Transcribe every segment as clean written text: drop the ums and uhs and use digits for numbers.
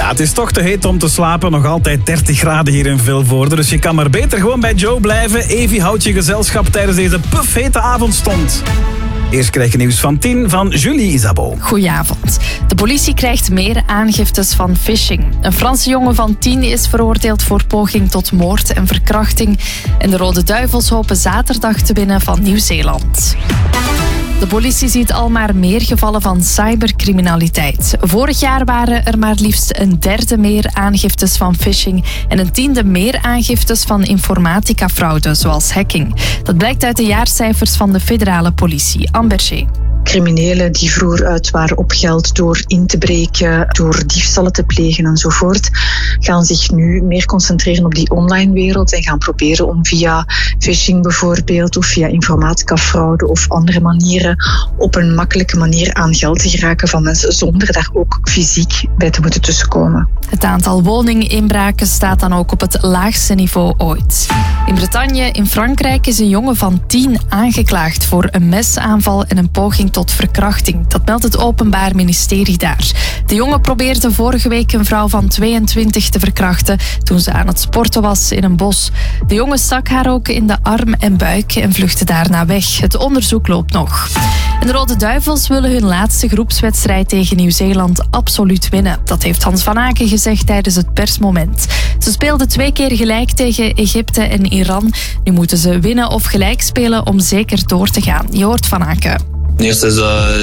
Ja, het is toch te heet om te slapen. Nog altijd 30 graden hier in Vilvoorde. Dus je kan maar beter gewoon bij Joe blijven. Evi houdt je gezelschap tijdens deze puffhete avondstond. Eerst krijg je nieuws van 10 van Julie Isabeau. Goedenavond. De politie krijgt meer aangiftes van phishing. Een Franse jongen van 10 is veroordeeld voor poging tot moord en verkrachting. En de Rode Duivels hopen zaterdag te winnen van Nieuw-Zeeland. De politie ziet al maar meer gevallen van cybercriminaliteit. Vorig jaar waren er maar liefst 1/3 meer aangiftes van phishing en 1/10 meer aangiftes van informatica-fraude, zoals hacking. Dat blijkt uit de jaarcijfers van de federale politie. Amber G. Criminelen die vroeger uit waren op geld door in te breken, door diefstallen te plegen enzovoort, gaan zich nu meer concentreren op die online wereld en gaan proberen om via phishing bijvoorbeeld of via informatica-fraude of andere manieren op een makkelijke manier aan geld te geraken van mensen zonder daar ook fysiek bij te moeten tussenkomen. Het aantal woninginbraken staat dan ook op het laagste niveau ooit. In Bretagne, in Frankrijk, is een jongen van 10 aangeklaagd voor een mesaanval en een poging tot verkrachting. Dat meldt het Openbaar Ministerie daar. De jongen probeerde vorige week een vrouw van 22 te verkrachten toen ze aan het sporten was in een bos. De jongen stak haar ook in de arm en buik en vluchtte daarna weg. Het onderzoek loopt nog. En de Rode Duivels willen hun laatste groepswedstrijd tegen Nieuw-Zeeland absoluut winnen. Dat heeft Hans van Aken gezegd tijdens het persmoment. Ze speelden 2 keer gelijk tegen Egypte en Iran. Nu moeten ze winnen of gelijk spelen om zeker door te gaan. Je hoort Van Aken. Eerst is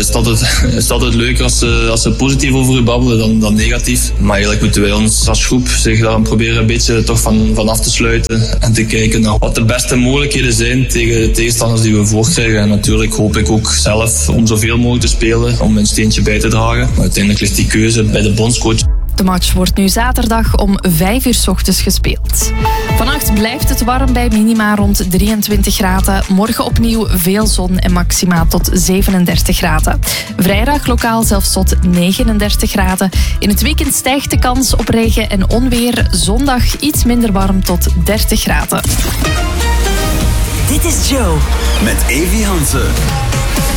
het altijd leuk als ze positief over u babbelen dan negatief. Maar eigenlijk moeten wij ons als groep zich dan proberen een beetje toch van af te sluiten. En te kijken naar wat de beste mogelijkheden zijn tegen de tegenstanders die we voorkrijgen. En natuurlijk hoop ik ook zelf om zoveel mogelijk te spelen, om mijn steentje bij te dragen. Maar uiteindelijk ligt die keuze bij de bondscoach. De match wordt nu zaterdag om 5 uur 's ochtends gespeeld. Vannacht blijft het warm bij minima rond 23 graden. Morgen opnieuw veel zon en maxima tot 37 graden. Vrijdag lokaal zelfs tot 39 graden. In het weekend stijgt de kans op regen en onweer. Zondag iets minder warm tot 30 graden. Dit is Joe. Met Evi Hansen.